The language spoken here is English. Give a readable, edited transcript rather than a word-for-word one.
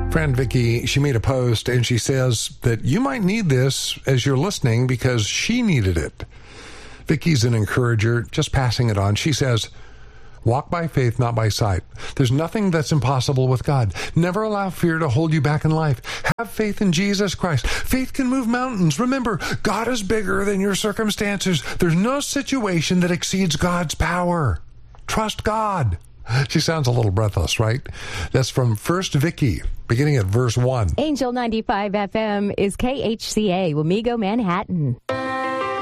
Friend Vicky, she made a post and she says that you might need this as you're listening because she needed it. Vicky's an encourager, just passing it on. She says, walk by faith, not by sight. There's nothing that's impossible with God. Never allow fear to hold you back in life. Have faith in Jesus Christ. Faith can move mountains. Remember, God is bigger than your circumstances. There's no situation that exceeds God's power. Trust God. She sounds a little breathless, right? That's from First Vicky, beginning at verse 1. Angel 95 FM is KHCA, Wamego, Manhattan.